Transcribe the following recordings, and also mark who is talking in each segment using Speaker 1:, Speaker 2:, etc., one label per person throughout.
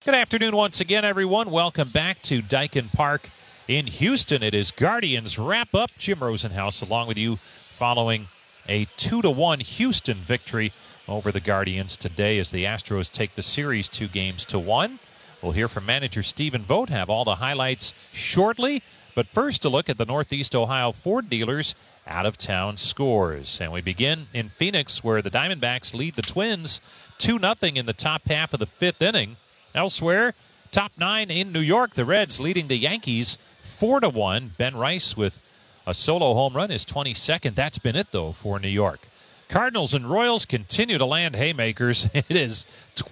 Speaker 1: Good afternoon once again, everyone. Welcome back to Daikin Park in Houston. It is Guardians wrap-up. Jim Rosenhaus along with you following a 2-1 Houston victory over the Guardians today as the Astros take the series 2-1. We'll hear from manager Stephen Vogt, have all the highlights shortly. But first, a look at the Northeast Ohio Ford dealers' out-of-town scores. And we begin in Phoenix, where the Diamondbacks lead the Twins 2-0 in the top half of the fifth inning. Elsewhere, top 9 in New York, the Reds leading the Yankees 4-1. Ben Rice with a solo home run, his 22nd. That's been it, though, for New York. Cardinals and Royals continue to land haymakers. It is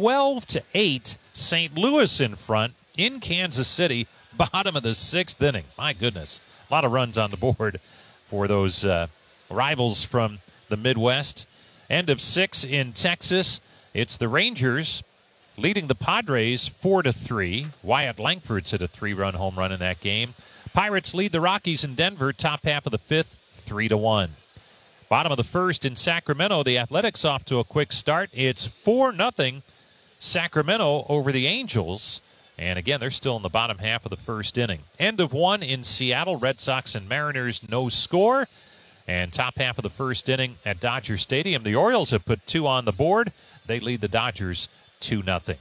Speaker 1: 12-8, St. Louis in front in Kansas City, bottom of the sixth inning. My goodness, a lot of runs on the board for those rivals from the Midwest. End of 6 in Texas. It's the Rangers leading the Padres 4-3. Wyatt Langford's hit a 3-run home run in that game. Pirates lead the Rockies in Denver, top half of the fifth, 3-1. Bottom of the first in Sacramento, the Athletics off to a quick start. It's 4-0 Sacramento over the Angels. And again, they're still in the bottom half of the first inning. End of 1 in Seattle, Red Sox and Mariners, no score. And top half of the first inning at Dodger Stadium, the Orioles have put 2 on the board. They lead the Dodgers 2-0.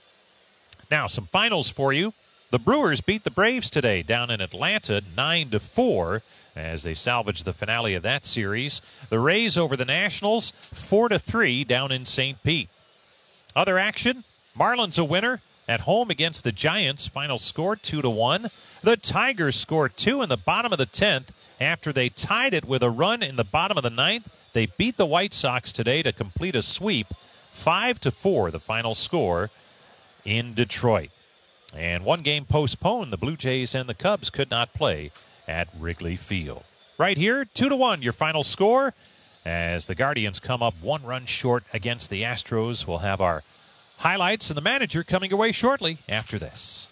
Speaker 1: Now, some finals for you. The Brewers beat the Braves today down in Atlanta 9-4 as they salvage the finale of that series. The Rays over the Nationals 4-3 down in St. Pete. Other action, Marlins a winner at home against the Giants. Final score 2-1. The Tigers scored 2 in the bottom of the 10th after they tied it with a run in the bottom of the 9th. They beat the White Sox today to complete a sweep. 5-4, the final score in Detroit. And one game postponed. The Blue Jays and the Cubs could not play at Wrigley Field. Right here, 2-1, your final score. As the Guardians come up 1 run short against the Astros. We'll have our highlights and the manager coming away shortly after this.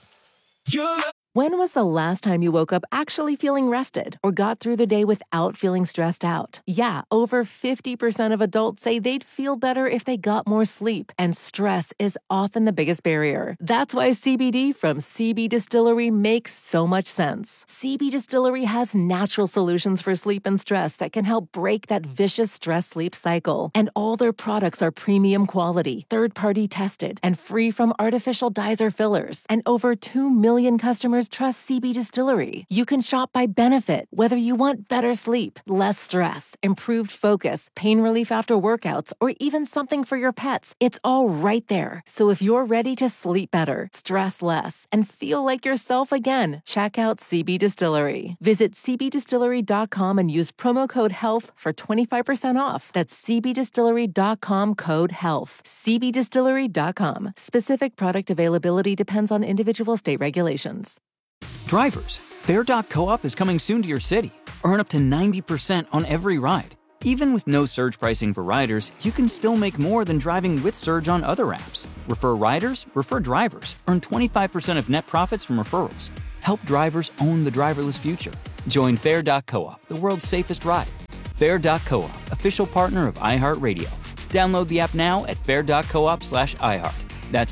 Speaker 2: When was the last time you woke up actually feeling rested or got through the day without feeling stressed out? Yeah, over 50% of adults say they'd feel better if they got more sleep, and stress is often the biggest barrier. That's why CBD from CB Distillery makes so much sense. CB Distillery has natural solutions for sleep and stress that can help break that vicious stress-sleep cycle. And all their products are premium quality, third-party tested, and free from artificial dyes or fillers. And over 2 million customers trust CB Distillery. You can shop by benefit, whether you want better sleep, less stress, improved focus, pain relief after workouts, or even something for your pets. It's all right there. So if you're ready to sleep better, stress less, and feel like yourself again, check out CB Distillery. Visit cbdistillery.com and use promo code HEALTH for 25% off. That's cbdistillery.com, code HEALTH. cbdistillery.com. Specific product availability depends on individual state regulations.
Speaker 3: Drivers, Fair.coop is coming soon to your city. Earn up to 90% on every ride. Even with no surge pricing for riders, you can still make more than driving with surge on other apps. Refer riders, refer drivers. Earn 25% of net profits from referrals. Help drivers own the driverless future. Join Fair.coop, the world's safest ride. Fair.coop, official partner of iHeartRadio. Download the app now at fair.coop/iHeart. That's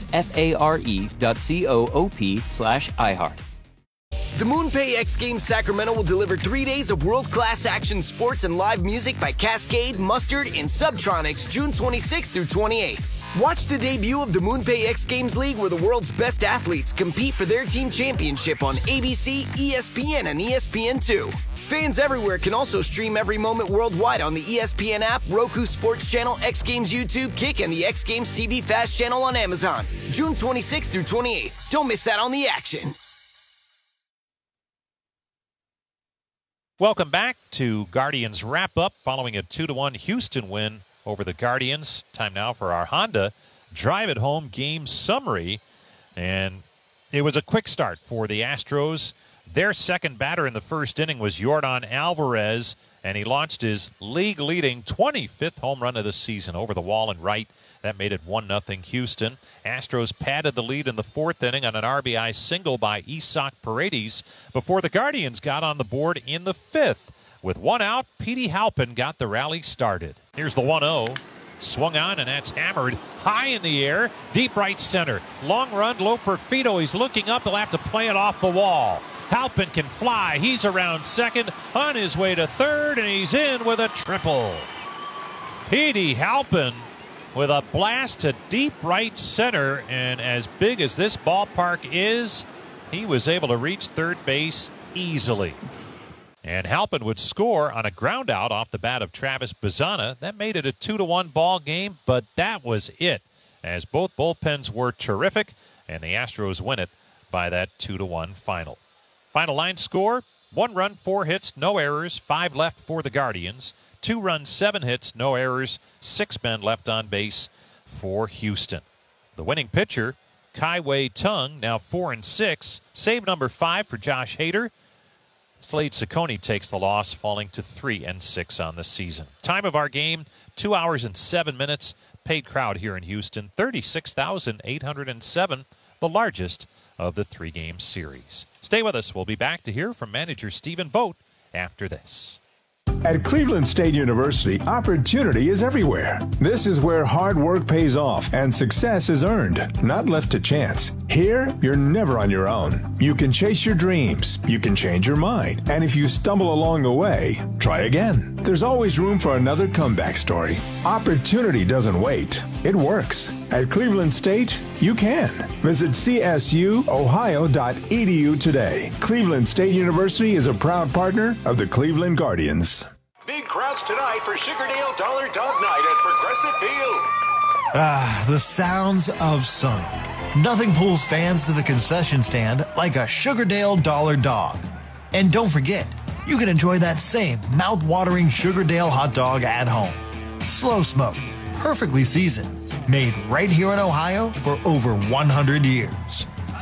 Speaker 3: FARE.coop/iHeart.
Speaker 4: The MoonPay X Games Sacramento will deliver 3 days of world-class action sports and live music by Cascade, Mustard, and Subtronics June 26th through 28th. Watch the debut of the MoonPay X Games League, where the world's best athletes compete for their team championship on ABC, ESPN, and ESPN2. Fans everywhere can also stream every moment worldwide on the ESPN app, Roku Sports Channel, X Games YouTube, Kick, and the X Games TV Fast Channel on Amazon. June 26th through 28th. Don't miss out on the action.
Speaker 1: Welcome back to Guardians wrap-up following a 2-1 Houston win over the Guardians. Time now for our Honda Drive It Home game summary. And it was a quick start for the Astros. Their second batter in the first inning was Yordan Alvarez, and he launched his league-leading 25th home run of the season over the wall and right. That made it 1-0 Houston. Astros padded the lead in the fourth inning on an RBI single by Isaac Paredes before the Guardians got on the board in the fifth. With one out, Petey Halpin got the rally started. Here's the 1-0. Swung on, and that's hammered high in the air. Deep right center. Long run, low Perfido. He's looking up. He'll have to play it off the wall. Halpin can fly. He's around second, on his way to third, and he's in with a triple. Petey Halpin with a blast to deep right center, and as big as this ballpark is, he was able to reach third base easily. And Halpin would score on a ground out off the bat of Travis Bazzana. That made it a 2-1 ball game, but that was it, as both bullpens were terrific, and the Astros win it by that 2-1 final. Final line score, 1 run, 4 hits, no errors, 5 left for the Guardians. 2 runs, 7 hits, no errors, 6 men left on base for Houston. The winning pitcher, Kai-Wei Tung, now 4-6. Save number 5 for Josh Hader. Slade Ciccone takes the loss, falling to 3-6 on the season. Time of our game, 2 hours and 7 minutes. Paid crowd here in Houston, 36,807, the largest of the 3-game series. Stay with us. We'll be back to hear from manager Stephen Vogt after this.
Speaker 5: At Cleveland State University, opportunity is everywhere. This is where hard work pays off and success is earned, not left to chance. Here, you're never on your own. You can chase your dreams, you can change your mind, and if you stumble along the way, try again. There's always room for another comeback story. Opportunity doesn't wait. It works. At Cleveland State, you can. Visit csuohio.edu today. Cleveland State University is a proud partner of the Cleveland Guardians.
Speaker 6: Big crowds tonight for Sugardale Dollar Dog Night at Progressive Field.
Speaker 7: The sounds of summer. Nothing pulls fans to the concession stand like a Sugardale Dollar Dog. And don't forget, you can enjoy that same mouth-watering Sugardale hot dog at home. Slow smoked, perfectly seasoned, made right here in Ohio for over 100 years.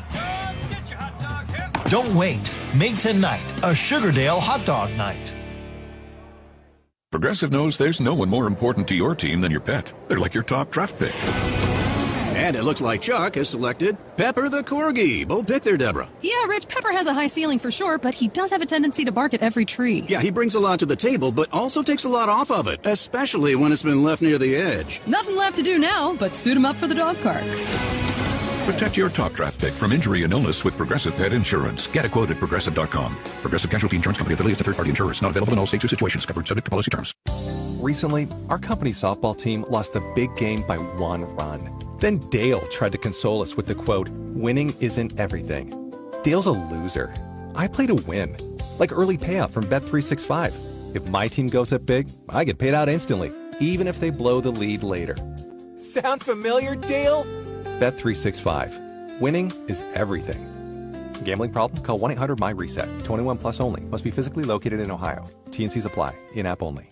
Speaker 7: Don't wait. Make tonight a Sugardale hot dog night.
Speaker 8: Progressive knows there's no one more important to your team than your pet. They're like your top draft pick.
Speaker 9: And it looks like Chuck has selected Pepper the Corgi. Bold pick there, Deborah.
Speaker 10: Yeah, Rich, Pepper has a high ceiling for sure, but he does have a tendency to bark at every tree.
Speaker 9: Yeah, he brings a lot to the table, but also takes a lot off of it, especially when it's been left near the edge.
Speaker 10: Nothing left to do now but suit him up for the dog park.
Speaker 8: Protect your top draft pick from injury and illness with Progressive Pet Insurance. Get a quote at Progressive.com. Progressive Casualty Insurance Company affiliates to third-party insurers. Not available in all states or situations. Covered subject to policy terms.
Speaker 11: Recently, our company's softball team lost the big game by 1 run. Then Dale tried to console us with the quote, "Winning isn't everything." Dale's a loser. I play to win. Like early payout from Bet365. If my team goes up big, I get paid out instantly, even if they blow the lead later. Sound familiar, Dale? Bet365. Winning is everything. Gambling problem? Call 1-800-MY-RESET. 21 plus only. Must be physically located in Ohio. T&Cs apply. In-app only.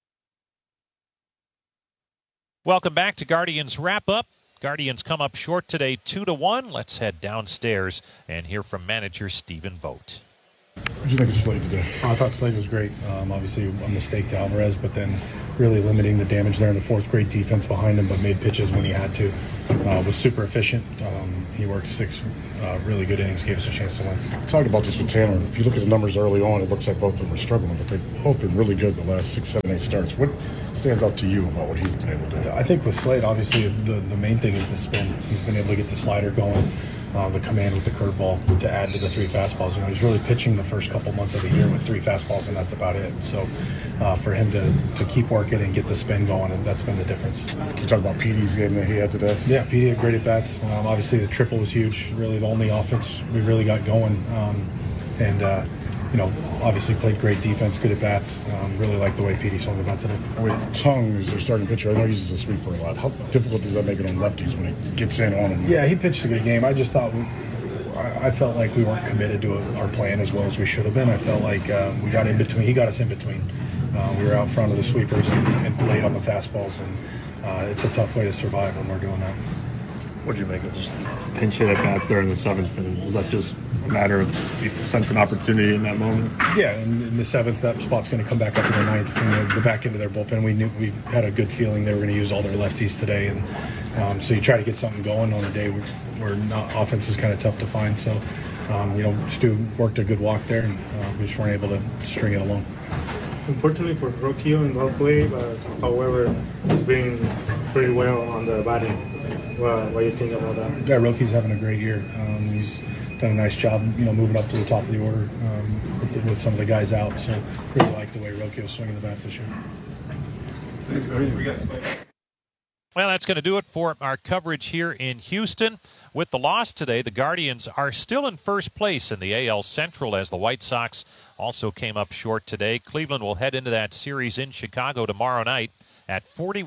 Speaker 1: Welcome back to Guardians Wrap-Up. Guardians come up short today, 2-1. Let's head downstairs and hear from manager Stephen Vogt.
Speaker 12: What did you think of Slade today? I thought Slade was great. Obviously a mistake to Alvarez, but then really limiting the damage there in the fourth. Great defense behind him, but made pitches when he had to. Was super efficient. He worked 6 really good innings, gave us a chance to win. Talked about this with Tanner. If you look at the numbers early on, it looks like both of them were struggling, but they've both been really good the last 6, 7, 8 starts. What stands out to you about what he's been able to do? I think with Slade, obviously the main thing is the spin. He's been able to get the slider going. The command with the curveball to add to the 3 fastballs. You know, he's really pitching the first couple months of the year with 3 fastballs, and that's about it. So for him to keep working and get the spin going, and that's been the difference. Can you talk about Petey's game that he had today? Yeah, Petey had great at-bats. Obviously the triple was huge, really the only offense we really got going. Obviously played great defense, good at-bats. Really like the way Petey swung the bat today. With Tung as their starting pitcher, I know he uses a sweeper a lot. How difficult does that make it on lefties when he gets in on him? Yeah, he pitched a good game. I just thought I felt like we weren't committed to our plan as well as we should have been. I felt like we got in between. He got us in between. We were out front of the sweepers and late on the fastballs, and it's a tough way to survive when we're doing that.
Speaker 13: What did you make of just pinch hit at bats there in the 7th? And was that just a matter of you sense an opportunity in that moment? Yeah, in the 7th, that spot's going to come back up in the 9th, and the back end of their bullpen. We knew we had a good feeling they were going to use all their lefties today, and so you try to get something going on a day where offense is kind of tough to find. So, Stu worked a good walk there, and we just weren't able to string it along.
Speaker 14: Unfortunately for Rocio in well play, but however, it's been
Speaker 13: pretty well on the batting. What do you think about that?
Speaker 12: Yeah, Rocky's having a great year. He's done a nice job, moving up to the top of the order with some of the guys out. So really like the way Rocky was swinging the bat this year.
Speaker 1: Well, that's going to do it for our coverage here in Houston. With the loss today, the Guardians are still in first place in the AL Central as the White Sox also came up short today. Cleveland will head into that series in Chicago tomorrow night at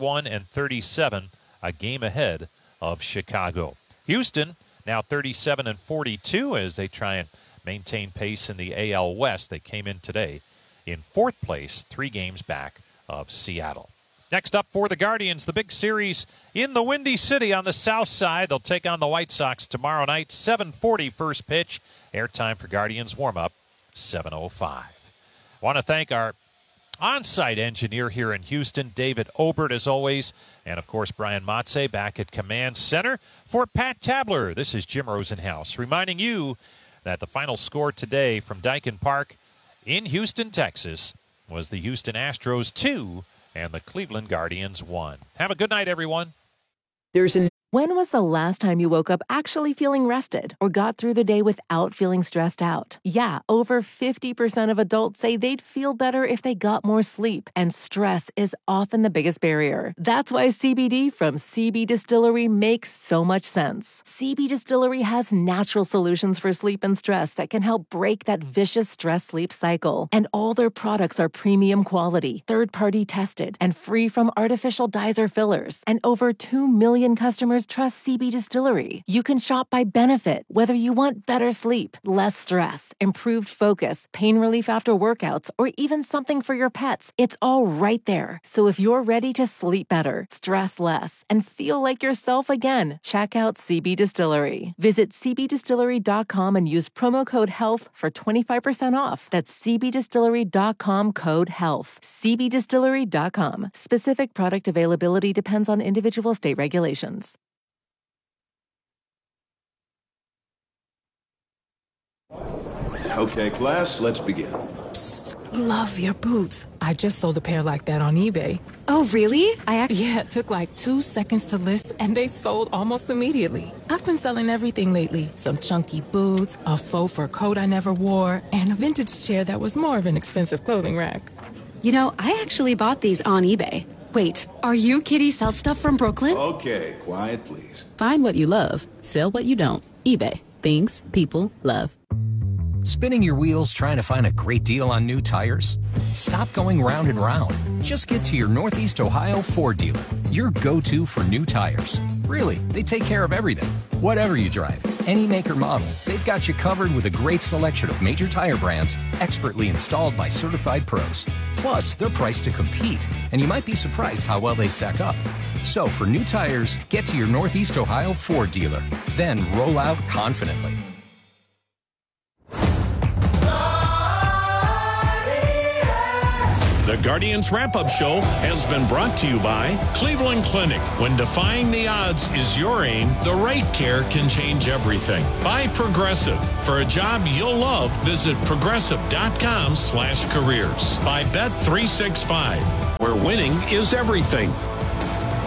Speaker 1: 41-37, a game ahead of Chicago. Houston now 37-42 as they try and maintain pace in the AL West. They came in today in fourth place, 3 games back of Seattle. Next up for the Guardians, the big series in the Windy City on the south side. They'll take on the White Sox tomorrow night, 7:40 first pitch. Airtime for Guardians warm-up, 7:05. Want to thank our on-site engineer here in Houston, David Obert, as always, and, of course, Brian Matze back at Command Center. For Pat Tabler, this is Jim Rosenhaus, reminding you that the final score today from Daikin Park in Houston, Texas, was the Houston Astros 2 and the Cleveland Guardians 1. Have a good night, everyone.
Speaker 2: When was the last time you woke up actually feeling rested or got through the day without feeling stressed out? Yeah, over 50% of adults say they'd feel better if they got more sleep, and stress is often the biggest barrier. That's why CBD from CB Distillery makes so much sense. CB Distillery has natural solutions for sleep and stress that can help break that vicious stress-sleep cycle. And all their products are premium quality, third-party tested, and free from artificial dyes or fillers. And over 2 million customers trust CB Distillery. You can shop by benefit, whether you want better sleep, less stress, improved focus, pain relief after workouts, or even something for your pets. It's all right there. So if you're ready to sleep better, stress less, and feel like yourself again, check out CB Distillery. Visit cbdistillery.com and use promo code HEALTH for 25% off. That's cbdistillery.com code HEALTH. cbdistillery.com. Specific product availability depends on individual state regulations.
Speaker 14: Okay, class, let's begin.
Speaker 15: Psst, love your boots. I just sold a pair like that on eBay.
Speaker 10: Oh, really?
Speaker 15: Yeah, it took like 2 seconds to list, and they sold almost immediately. I've been selling everything lately. Some chunky boots, a faux fur coat I never wore, and a vintage chair that was more of an expensive clothing rack.
Speaker 10: You know, I actually bought these on eBay. Wait, are you Kitty Sell Stuff from Brooklyn?
Speaker 14: Okay, quiet, please.
Speaker 16: Find what you love. Sell what you don't. eBay. Things people love.
Speaker 17: Spinning your wheels trying to find a great deal on new tires? Stop going round and round. Just get to your Northeast Ohio Ford dealer, your go-to for new tires. Really, they take care of everything. Whatever you drive, any make or model, they've got you covered with a great selection of major tire brands expertly installed by certified pros. Plus, they're priced to compete, and you might be surprised how well they stack up. So for new tires, get to your Northeast Ohio Ford dealer. Then roll out confidently.
Speaker 18: The Guardians Wrap-Up Show has been brought to you by Cleveland Clinic. When defying the odds is your aim, the right care can change everything. By Progressive. For a job you'll love, visit progressive.com/careers. By Bet365, where winning is everything.